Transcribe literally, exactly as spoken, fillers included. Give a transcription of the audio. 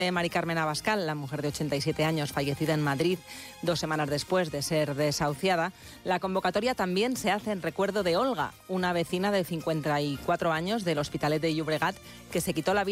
de Mari Carmen Abascal, la mujer de ochenta y siete años, fallecida en Madrid dos semanas después de ser desahuciada, la convocatoria también se hace en recuerdo de Olga, una vecina de cincuenta y cuatro años del Hospitalet de Llobregat que se quitó la vida